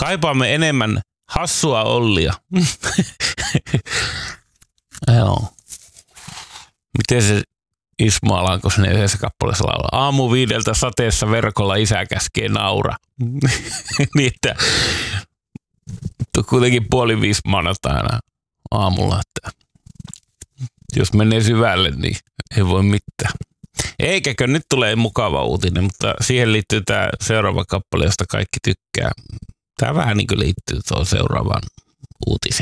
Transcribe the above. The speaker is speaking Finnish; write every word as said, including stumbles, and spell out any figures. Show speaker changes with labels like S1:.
S1: Kaipaamme enemmän hassua Ollia. Joo. Miten se Ismo Alanko sinne yhdessä kappaleessa laulaa? Aamu viideltä sateessa verkolla isä käskee naura. Niin, että kuitenkin puoli viisi maanantaina aamulla, että jos menee syvälle, niin ei voi mitään. Eikäkö nyt tulee mukava uutinen, mutta siihen liittyy tämä seuraava kappale, josta kaikki tykkää. Tämä vähän niin kuin liittyy tuohon seuraavaan uutiseen.